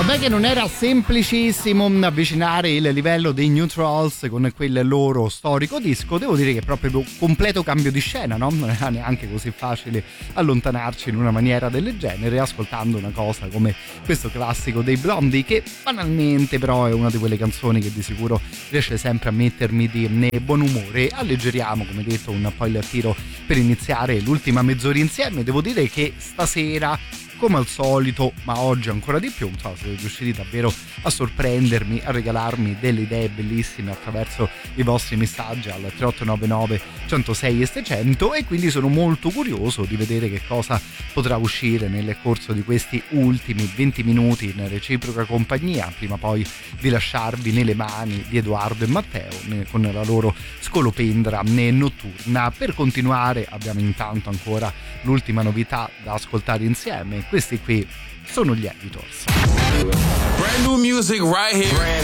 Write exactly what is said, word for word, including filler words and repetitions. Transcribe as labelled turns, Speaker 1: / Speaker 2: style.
Speaker 1: Beh, che non era semplicissimo avvicinare il livello dei Neutrals con quel loro storico disco. Devo dire che è proprio completo cambio di scena, no? Non era neanche così facile allontanarci in una maniera del genere ascoltando una cosa come questo classico dei Blondie, che banalmente però è una di quelle canzoni che di sicuro riesce sempre a mettermi di buon umore. Alleggeriamo, come detto, un po' il tiro per iniziare l'ultima mezz'ora insieme. Devo dire che stasera, come al solito, ma oggi ancora di più, non so, siete riusciti davvero a sorprendermi, a regalarmi delle idee bellissime attraverso i vostri messaggi al tre otto nove nove uno zero sei e seicento, e quindi sono molto curioso di vedere che cosa potrà uscire nel corso di questi ultimi venti minuti in reciproca compagnia, prima poi di lasciarvi nelle mani di Edoardo e Matteo con la loro scolopendra notturna. Per continuare abbiamo intanto ancora l'ultima novità da ascoltare insieme. Questi qui sono gli Editors.
Speaker 2: Brand new music right here.